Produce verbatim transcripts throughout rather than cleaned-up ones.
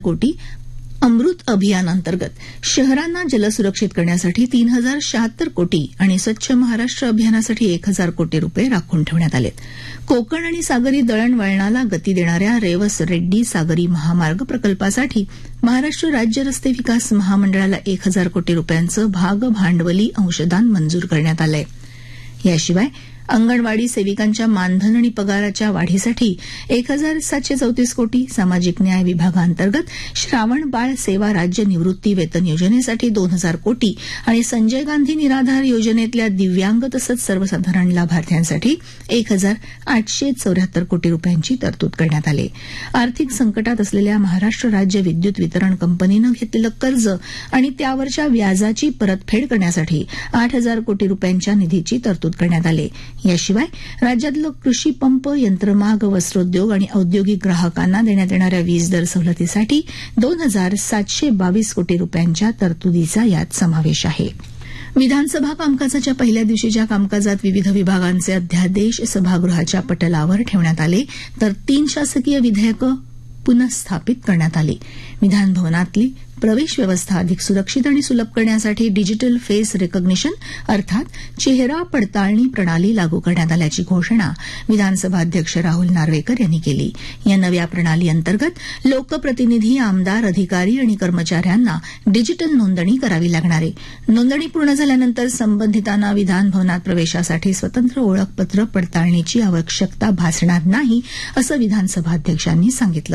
कोटी अमृत अभियान अंतर्गत शहरांना जलसुरक्षित करण्यासाठी तीन हजार शहात्तर कोटी आणि स्वच्छ महाराष्ट्र अभियानासाठी एक हजार कोटी रुपये राखून ठेवण्यात आलेत. कोकण आणि सागरी दळणवळणाला गती देणाऱ्या रेवस रेड्डी सागरी महामार्ग प्रकल्पासाठी महाराष्ट्र राज्य रस्ते विकास महामंडळाला एक हजार कोटी रुपयांचं भाग भांडवली अंशदान मंजूर करण्यात आलंय. याशिवाय अंगणवाडी सेविकांच्या मानधन आणि पगाराच्या वाढीसाठी एक हजार सातशे चौतीस कोटी, सामाजिक न्याय विभागांतर्गत श्रावण बाळ सेवा राज्य निवृत्ती वेतन योजनेसाठी दोन हजार कोटी आणि संजय गांधी निराधार योजनेतल्या दिव्यांग तसंच सर्वसाधारण लाभार्थ्यांसाठी एक हजार आठशे चौऱ्याहत्तर कोटी रुपयांची तरतूद करण्यात आली. आर्थिक संकटात असलेल्या महाराष्ट्र राज्य विद्युत वितरण कंपनीनं घेतलेलं कर्ज आणि त्यावरच्या व्याजाची परतफेड करण्यासाठी आठ हजार कोटी रुपयांच्या निधीची तरतूद करण्यात आली. याशिवाय राज्यातलं कृषी पंप, यंत्रमाग, वस्त्रोद्योग आणि औद्योगिक ग्राहकांना देण्यात येणाऱ्या वीज दर सवलतीसाठी दोन हजार सातशे बावीस कोटी रुपयांच्या तरतुदीचा यात समावेश आहे. विधानसभा कामकाजाच्या पहिल्या दिवशीच्या कामकाजात विविध विभागांचे अध्यादेश सभागृहाच्या पटलावर ठेवण्यात आले तर तीन शासकीय विधेयकं पुनःस्थापित करण्यात आली. विधानभवनातली प्रवेश व्यवस्था अधिक सुरक्षित आणि सुलभ करण्यासाठी डिजिटल फेस रिकॉग्निशन अर्थात चेहरा पडताळणी प्रणाली लागू करण्यात आल्याची घोषणा विधानसभा अध्यक्ष राहुल नार्वेकर यांनी केली. या नव्या प्रणाली अंतर्गत लोकप्रतिनिधी, आमदार, अधिकारी आणि कर्मचाऱ्यांना डिजिटल नोंदणी करावी लागणार आहे. नोंदणी पूर्ण झाल्यानंतर संबंधितांना विधानभवनात प्रवेशासाठी स्वतंत्र ओळखपत्र पडताळणीची आवश्यकता भासणार नाही, असं विधानसभा अध्यक्षांनी सांगितलं.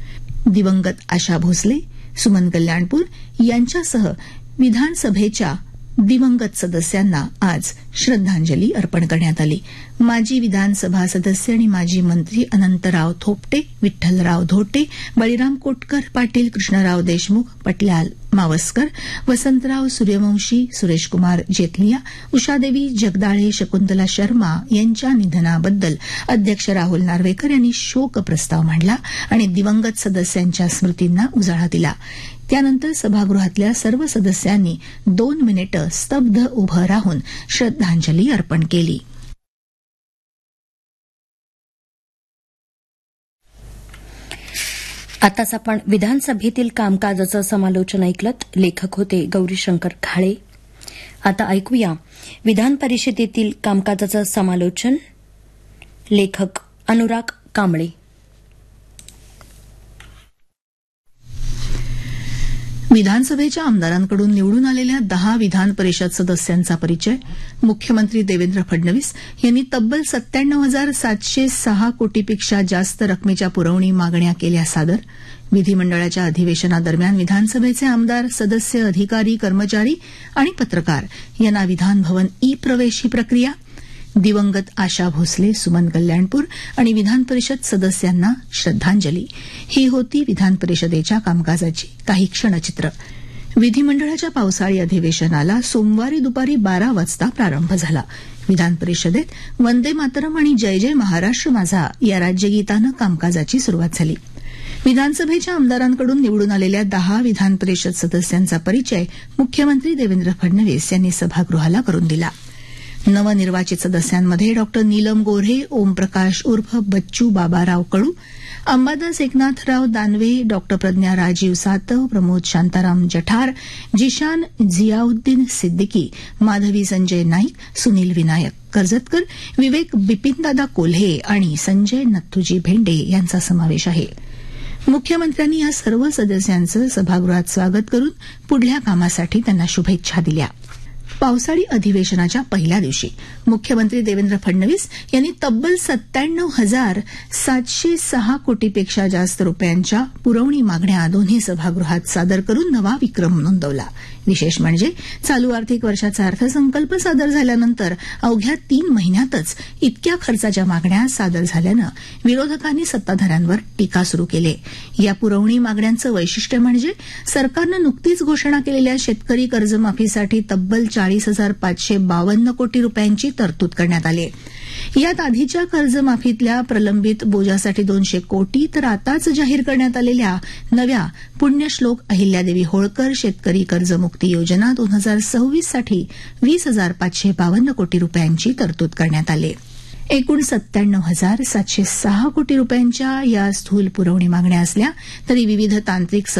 दिवंगत आशा भोसले, सुमन कल्याणपूर यांच्यासह विधानसभेच्या दिवंगत सदस्यांना आज श्रद्धांजली अर्पण करण्यात आली. माजी विधानसभा सदस्य आणि माजी मंत्री अनंतराव थोपटे, विठ्ठलराव धोटे, बळीराम कोटकर पाटील, कृष्णराव देशमुख, पटल्याल मावस्कर, वसंतराव सूर्यवंशी, सुरेशकुमार जेतलिया, उषादेवी जगदाळे, शकुंतला शर्मा यांच्या निधनाबद्दल अध्यक्ष राहुल नार्वेकर यांनी शोक प्रस्ताव मांडला आणि दिवंगत सदस्यांच्या स्मृतींना उजाळा दिला. त्यानंतर सभागृहातल्या सर्व सदस्यांनी दोन मिनिटं स्तब्ध उभं राहून श्रद्धांजली अर्पण केली. आताच आपण विधानसभेतील कामकाजाचं समालोचन ऐकलत. लेखक होते गौरीशंकर खाळे. आता ऐकूया विधान परिषदेतील कामकाजाचं समालोचन. लेखक अनुराग कांबळे. विधानसभेच्या आमदारांकडून निवडून आलेल्या दहा विधान परिषद सदस्यांचा परिचय. मुख्यमंत्री देवेंद्र फडणवीस यांनी तब्बल सत्त्याण्णव हजार सातशे सहा कोटीपेक्षा जास्त रकमेच्या पुरवणी मागण्या केल्या सादर. विधिमंडळाच्या अधिवेशनादरम्यान विधानसभेचे आमदार, सदस्य, अधिकारी, कर्मचारी आणि पत्रकार यांना विधानभवन ई प्रवेश ही प्रक्रिया. दिवंगत आशा भोसले, सुमन कल्याणपूर आणि विधान परिषद सदस्यांना श्रद्धांजली. ही होती विधान परिषदेच्या कामकाजाची काही क्षणचित्र. विधिमंडळाच्या पावसाळी अधिवेशनाला सोमवारी दुपारी बारा वाजता प्रारंभ झाला. विधान परिषदेत वंदे मातरम आणि जय जय महाराष्ट्र माझा या राज्यगीतानं कामकाजाची सुरुवात झाली. विधानसभेच्या आमदारांकडून निवडून आलेल्या दहा विधान परिषद सदस्यांचा परिचय मुख्यमंत्री देवेंद्र फडणवीस यांनी सभागृहाला करून दिला. नवनिर्वाचित सदस्यांमध्ये डॉ नीलम गोऱ्हे, ओमप्रकाश उर्फ बच्चू बाबाराव कडू, अंबादास एकनाथराव दानवे, डॉ प्रज्ञा राजीव सातव, प्रमोद शांताराम जठार, जिशान झियाउद्दीन सिद्दीकी, माधवी संजय नाईक, सुनील विनायक कर्जतकर, विवेक बिपिनदादा कोल्हे आणि संजय नथ्थूजी भेंडे यांचा समावेश आहे. मुख्यमंत्र्यांनी या सर्व सदस्यांचं सभागृहात स्वागत करून पुढल्या कामासाठी त्यांना शुभेच्छा दिल्या. पावसाळी अधिवेशनाच्या पहिल्या दिवशी मुख्यमंत्री देवेंद्र फडणवीस यांनी तब्बल सत्त्याण्णव हजार सातशे सहा कोटीपेक्षा जास्त रुपयांच्या पुरवणी मागण्या दोन्ही सभागृहात सादर करून नवा विक्रम नोंदवला. विशेष म्हणजे चालू आर्थिक वर्षाचा अर्थसंकल्प सादर झाल्यानंतर अवघ्या तीन महिन्यातच इतक्या खर्चाच्या मागण्या सादर झाल्यानं विरोधकांनी सत्ताधाऱ्यांवर टीका सुरू केली. या पुरवणी मागण्यांचं वैशिष्ट्य म्हणजे सरकारनं नुकतीच घोषणा केलेल्या शेतकरी कर्जमाफीसाठी तब्बल चाळीस हजार पाचशे बावन्न कोटी रुपयांची तरतूद करण्यात आली. यात आधीच्या कर्जमाफीतल्या प्रलंबित बोजासाठी दोनशे कोटी तर आताच जाहीर करण्यात आलेल्या नव्या पुण्यश्लोक अहिल्यादेवी होळकर शेतकरी कर्जमुक्ती योजना दोन हजार सव्वीस साठी वीस हजार पाचशे बावन्न कोटी रुपयांची तरतूद करण्यात आली. एकूण सत्त्याण्णव हजार सातशे सहा कोटी रुपयांच्या या स्थूल पुरवणी मागण्या असल्या तरी विविध तांत्रिक